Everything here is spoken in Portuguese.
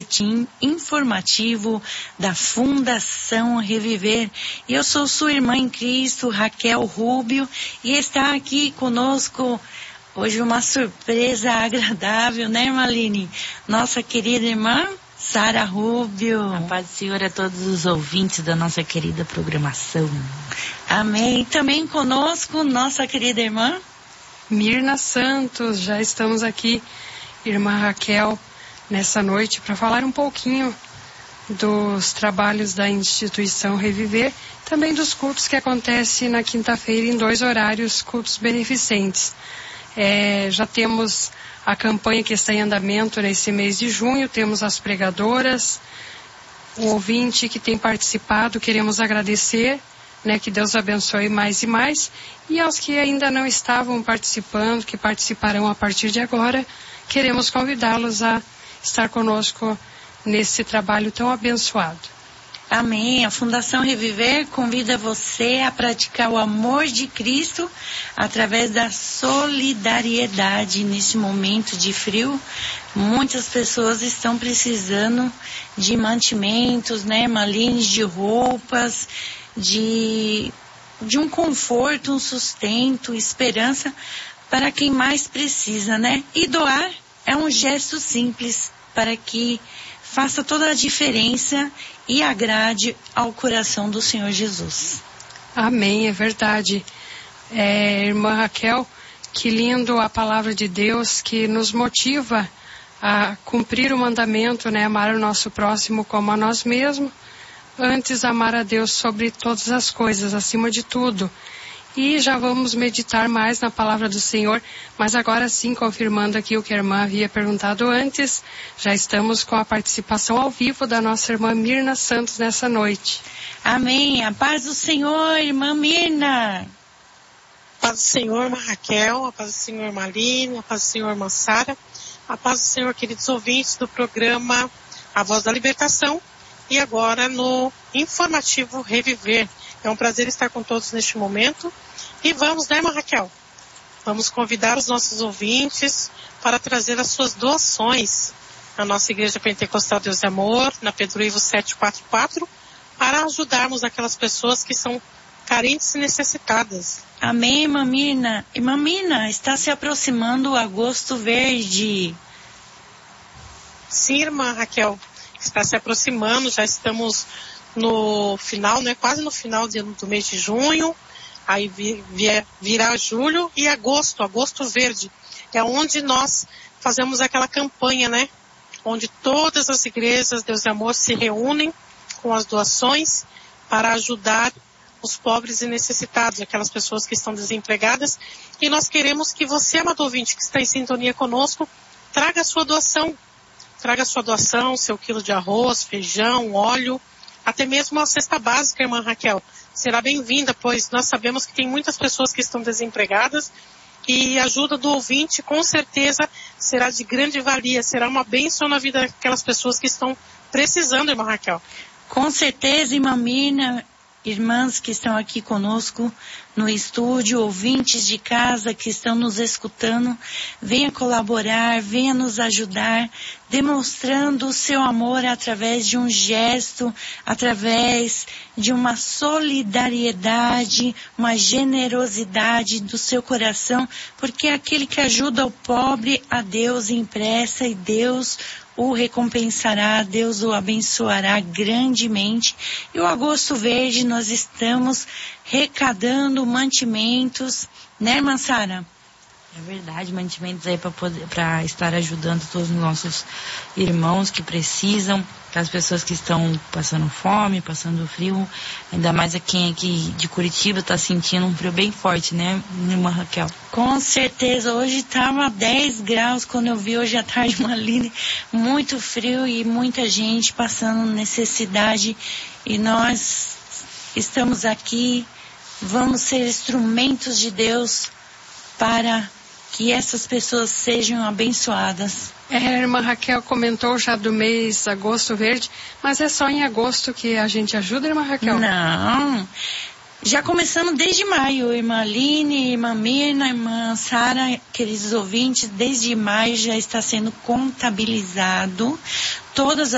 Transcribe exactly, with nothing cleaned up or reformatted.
boletim informativo da Fundação Reviver. E eu sou sua irmã em Cristo, Raquel Rubio, e está aqui conosco hoje uma surpresa agradável, né, irmã Aline? Nossa querida irmã Sara Rubio. A paz do Senhor a todos os ouvintes da nossa querida programação. Amém. Também conosco nossa querida irmã Mirna Santos. Já estamos aqui, irmã Raquel, nessa noite para falar um pouquinho dos trabalhos da instituição Reviver, também dos cultos que acontecem na quinta-feira em dois horários, cultos beneficentes. É, já temos a campanha que está em andamento nesse mês de junho, temos as pregadoras, o ouvinte que tem participado, queremos agradecer, né, que Deus abençoe mais e mais, e aos que ainda não estavam participando, que participarão a partir de agora, queremos convidá-los a estar conosco nesse trabalho tão abençoado. Amém. A Fundação Reviver convida você a praticar o amor de Cristo através da solidariedade nesse momento de frio. Muitas pessoas estão precisando de mantimentos, né, malines de roupas, de, de um conforto, um sustento, esperança para quem mais precisa, né? E doar é um gesto simples para que faça toda a diferença e agrade ao coração do Senhor Jesus. Amém, é verdade. É, irmã Raquel, que lindo a palavra de Deus que nos motiva a cumprir o mandamento, né? Amar o nosso próximo como a nós mesmos. Antes, amar a Deus sobre todas as coisas, acima de tudo. E já vamos meditar mais na palavra do Senhor, mas agora sim, confirmando aqui o que a irmã havia perguntado antes, já estamos com a participação ao vivo da nossa irmã Mirna Santos nessa noite. Amém. A paz do Senhor, irmã Mirna. A paz do Senhor, irmã Raquel, a paz do Senhor, irmã Aline, a paz do Senhor, irmã Sara, a paz do Senhor, queridos ouvintes do programa A Voz da Libertação, e agora no informativo Reviver. É um prazer estar com todos neste momento. E vamos, né, irmã Raquel? Vamos convidar os nossos ouvintes para trazer as suas doações na nossa Igreja Pentecostal Deus e Amor, na Pedro Ivo setecentos e quarenta e quatro, para ajudarmos aquelas pessoas que são carentes e necessitadas. Amém, irmã Mirna. Irmã Mirna, está se aproximando o Agosto Verde. Sim, irmã Raquel, está se aproximando, já estamos no final, né, quase no final de, do mês de junho, aí vi, vi, virá julho e agosto, agosto verde, é onde nós fazemos aquela campanha, né, onde todas as igrejas Deus e Amor se reúnem com as doações para ajudar os pobres e necessitados, aquelas pessoas que estão desempregadas, e nós queremos que você, amado ouvinte, que está em sintonia conosco, traga a sua doação, traga a sua doação, seu quilo de arroz, feijão, óleo, até mesmo a cesta básica, irmã Raquel, será bem-vinda, pois nós sabemos que tem muitas pessoas que estão desempregadas e a ajuda do ouvinte, com certeza, será de grande valia, será uma bênção na vida daquelas pessoas que estão precisando, irmã Raquel. Com certeza, irmã Mirna, irmãs que estão aqui conosco no estúdio, ouvintes de casa que estão nos escutando, venha colaborar, venha nos ajudar, demonstrando o seu amor através de um gesto, através de uma solidariedade, uma generosidade do seu coração, porque aquele que ajuda o pobre, a Deus empresta e Deus o recompensará, Deus o abençoará grandemente. E o Agosto Verde nós estamos recadando mantimentos, né, irmã Sara? É verdade, mantimentos aí para poder, para estar ajudando todos os nossos irmãos que precisam, para as pessoas que estão passando fome, passando frio, ainda mais a quem aqui de Curitiba está sentindo um frio bem forte, né, irmã Raquel? Com certeza, hoje estava dez graus quando eu vi hoje à tarde uma Aline, muito frio e muita gente passando necessidade, e nós estamos aqui, vamos ser instrumentos de Deus para que essas pessoas sejam abençoadas. É, a irmã Raquel comentou já do mês Agosto Verde, mas é só em agosto que a gente ajuda, irmã Raquel? Não, já começamos desde maio, irmã Aline, irmã Mirna, irmã Sara, queridos ouvintes, desde maio já está sendo contabilizado todas as